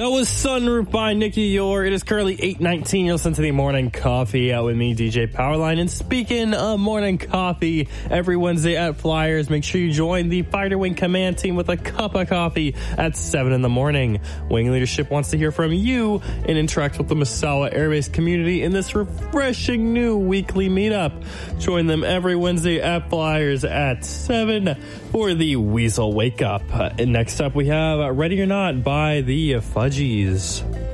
That was Sunroof by Nicky Yor. It is currently 8:19. You're listening to the Morning Coffee out with me, DJ Powerline. And speaking of Morning Coffee, every Wednesday at Flyers, make sure you join the Fighter Wing Command Team with a cup of coffee at 7 in the morning. Wing Leadership wants to hear from you and interact with the Misawa Air Base community in this refreshing new weekly meetup. Join them every Wednesday at Flyers at 7 for the Weasel Wake Up. And next up, we have Ready or Not by the Fudgies.